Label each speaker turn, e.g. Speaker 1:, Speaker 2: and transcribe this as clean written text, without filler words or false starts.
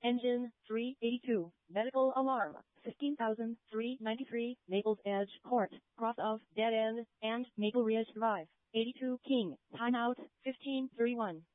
Speaker 1: Engine 382. Medical alarm. 15,393. Naples Edge Court. Cross of Dead End and Maple Ridge Drive. 82 King. Timeout 15:31.